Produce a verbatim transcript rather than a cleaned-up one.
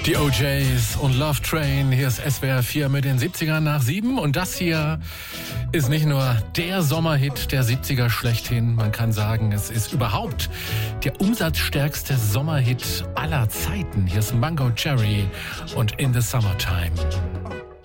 Die O Js und Love Train, hier ist S W R vier mit den siebzigern nach sieben und das hier ist nicht nur der Sommerhit der siebziger schlechthin, man kann sagen, es ist überhaupt der umsatzstärkste Sommerhit aller Zeiten. Hier ist Mango Cherry und In the Summertime.